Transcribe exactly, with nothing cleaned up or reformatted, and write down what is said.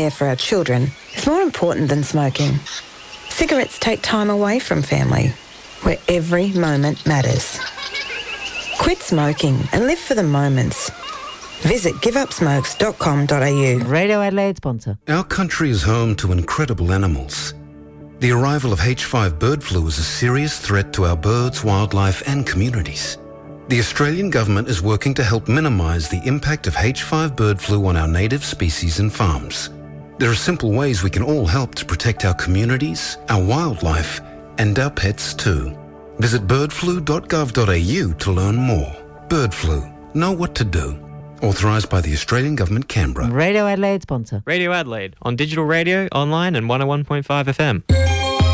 there for our children is more important than smoking. Cigarettes take time away from family, where every moment matters. Quit smoking and live for the moments. Visit give up smokes dot com dot a u. Radio Adelaide sponsor. Our country is home to incredible animals. The arrival of H five bird flu is a serious threat to our birds, wildlife and communities. The Australian government is working to help minimise the impact of H five bird flu on our native species and farms. There are simple ways we can all help to protect our communities, our wildlife and our pets too. Visit bird flu dot gov dot a u to learn more. Bird flu. Know what to do. Authorised by the Australian Government, Canberra. Radio Adelaide sponsor. Radio Adelaide on digital radio, online and one oh one point five F M.